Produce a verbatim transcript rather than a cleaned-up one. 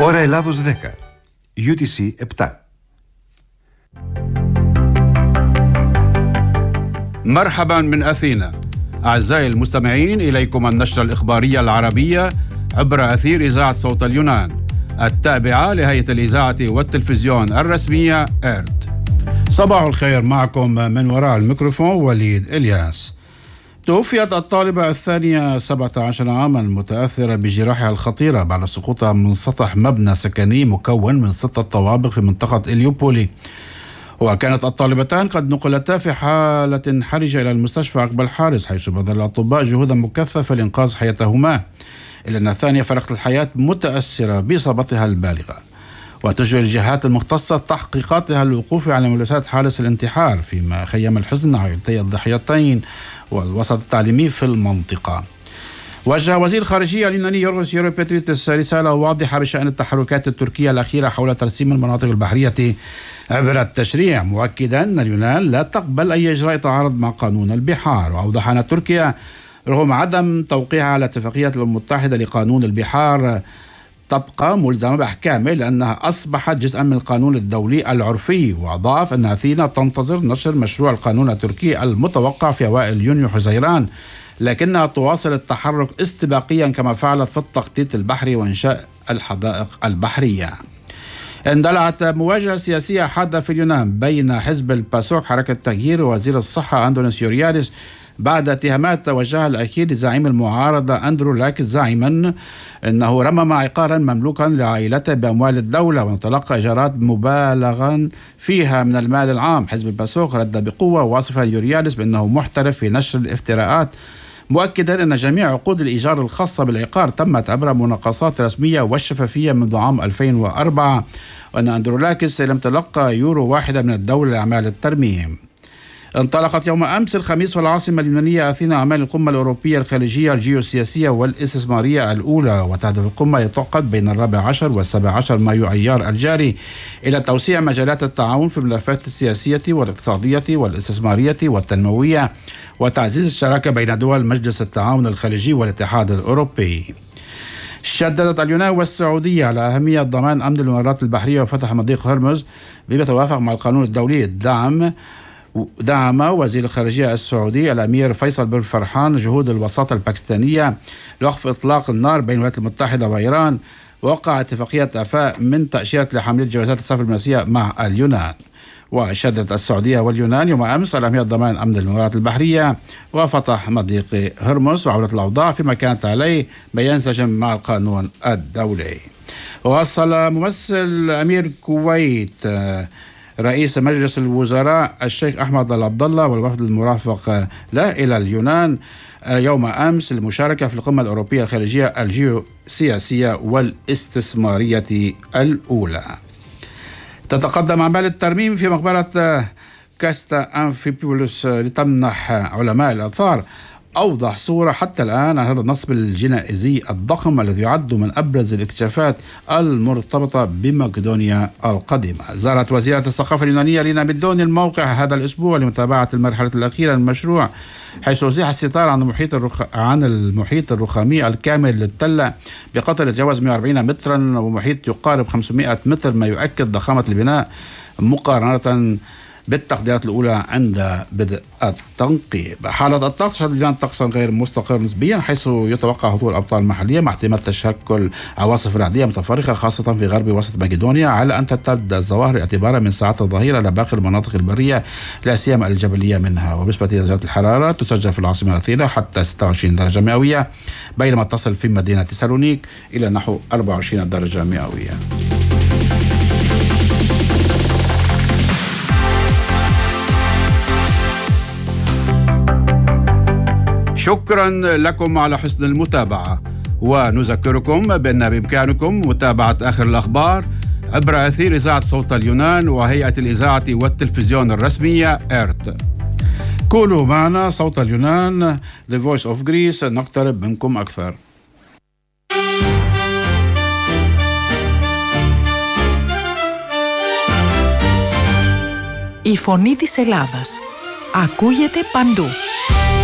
Ώρα Ελλάδος δέκα, γιου τι σι επτά. مرحبا من أثينا. أعزائي المستمعين، إليكم النشرة الإخبارية العربية عبر أثير إذاعة صوت اليونان التابعة لهيئة الإذاعة والتلفزيون الرسمية إيرت. صباح الخير، معكم من وراء الميكروفون وليد إلياس. توفيت الطالبة الثانية سبعة عشر عاما المتأثرة بجراحها الخطيرة بعد سقوطها من سطح مبنى سكني مكون من ستة طوابق في منطقة إليوبولي. وكانت الطالبتان قد نقلتا في حالة حرجة إلى المستشفى عقب الحادث، حيث بذل الأطباء جهودا مكثفة لإنقاذ حياتهما، إلا أن الثانية فرقت الحياة متأثرة بإصابتها البالغة. وتجري الجهات المختصة تحقيقاتها للوقوف على ملابسات حادث الانتحار، فيما خيم الحزن عائلتي الضحيتين والوسط التعليمي في المنطقة. وجه وزير الخارجية اليوناني يورغوس يوروبيتريتس رسالة واضحة بشأن التحركات التركية الأخيرة حول ترسيم المناطق البحرية عبر التشريع، مؤكدا أن اليونان لا تقبل أي إجراء يتعارض مع قانون البحار. وأوضح أن تركيا رغم عدم توقيعها على اتفاقية الأمم المتحدة لقانون البحار تبقى ملزمة بأحكامه، لأنها أصبحت جزءا من القانون الدولي العرفي. وأضاف أن أثينا تنتظر نشر مشروع القانون التركي المتوقع في أوائل يونيو حزيران، لكنها تواصل التحرك استباقيا كما فعلت في التخطيط البحري وإنشاء الحدائق البحرية. اندلعت مواجهة سياسية حادة في اليونان بين حزب الباسوك حركة التغيير ووزير الصحة أندونيس يورياديس بعد اتهامات توجهها الأخير لزعيم المعارضة أندرولاكس، زاعما أنه رمم عقارا مملوكا لعائلته بأموال الدولة وتلقى إيجارات مبالغا فيها من المال العام. حزب الباسوك رد بقوة واصفا يورياديس بأنه محترف في نشر الافتراءات، مؤكدا أن جميع عقود الإيجار الخاصة بالعقار تمت عبر مناقصات رسمية والشفافية منذ عام ألفين وأربعة، وأن أندرولاكس لم تلقى يورو واحدة من الدولة لأعمال الترميم. انطلقت يوم أمس الخميس في العاصمة اليونانية أثينا أعمال القمة الأوروبية الخليجية الجيوسياسية والاستثمارية الأولى، وتهدف القمة لتعقد بين الرابع عشر والسابع عشر مايو أيار الجاري إلى توسيع مجالات التعاون في الملفات السياسية والاقتصادية والاستثمارية والتنموية، وتعزيز الشراكة بين دول مجلس التعاون الخليجي والاتحاد الأوروبي. شددت اليونان والسعودية على أهمية ضمان أمن الممرات البحرية وفتح مضيق هرمز بما يتوافق مع القانون الدولي. الدعم دعم وزير الخارجية السعودي الأمير فيصل بن فرحان جهود الوساطة الباكستانية لوقف إطلاق النار بين الولايات المتحدة وإيران، ووقع اتفاقية إعفاء من تأشيرة لحملة جوازات السفر الدبلوماسية مع اليونان. وشددت السعودية واليونان يوم أمس على أهمية ضمان أمن الممرات البحرية وفتح مضيق هرمز وعودة الأوضاع فيما كانت عليه ما ينسجم مع القانون الدولي. ووصل ممثل أمير الكويت رئيس مجلس الوزراء الشيخ أحمد العبد الله والوفد المرافق له إلى اليونان يوم أمس للمشاركة في القمة الأوروبية الخارجية الجيوسياسية والاستثمارية الأولى. تتقدم أعمال الترميم في مقبرة كاستا أنفيبولوس لتمنح علماء الآثار أوضح صورة حتى الآن عن هذا النصب الجنائزي الضخم الذي يعد من أبرز الاكتشافات المرتبطة بمقدونيا القديمة. زارت وزيرة الثقافة اليونانية لينا بيدوني الموقع هذا الأسبوع لمتابعة المرحلة الأخيرة للمشروع، حيث أزيح الستار عن المحيط الرخ... عن المحيط الرخامي الكامل للتلة بقطر يتجاوز مئة وأربعين مترا ومحيط يقارب خمسمئة متر، ما يؤكد ضخامة البناء مقارنة بالتقديرات الأولى عند بدء التنقيب. حالة الطقس تشهد اليونان طقسا غير مستقر نسبيا، حيث يتوقع هطول الأمطار المحلية مع احتمال تشكل عواصف رعدية متفرقة خاصة في غرب وسط مقدونيا، على أن تمتد الظواهر اعتبارا من ساعات الظهيرة إلى باقي المناطق البرية لا سيما الجبلية منها. وبالنسبة لدرجات الحرارة تسجل في العاصمة أثينا حتى ستة وعشرين درجة مئوية، بينما تصل في مدينة سالونيك إلى نحو أربعة وعشرين درجة مئوية. شكرا لكم على حسن المتابعة، ونذكركم بأن بإمكانكم متابعة آخر الأخبار عبر أثير إذاعة صوت اليونان وهيئة الإذاعة والتلفزيون الرسمية إيرت. كونوا معنا صوت اليونان The Voice of Greece، نقترب منكم أكثر. Η φωνή της Ελλάδας ακούγεται παντού.